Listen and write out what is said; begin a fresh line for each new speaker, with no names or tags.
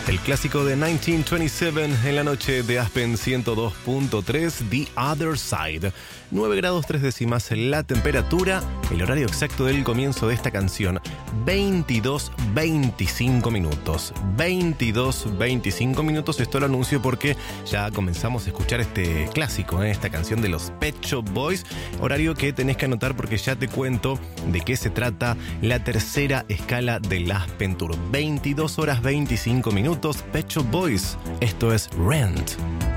El clásico de 1927 en la noche de Aspen 102.3, The Other Side. 9 grados 3 décimas la temperatura, el horario exacto del comienzo de esta canción, 22:25 minutos. 22:25 minutos, esto lo anuncio porque ya comenzamos a escuchar este clásico, esta canción de los Pet Shop Boys. Horario que tenés que anotar porque ya te cuento de qué se trata la tercera escala del Aspen Tour. 22 horas 25 minutos, Pet Shop Boys. Esto es Rent.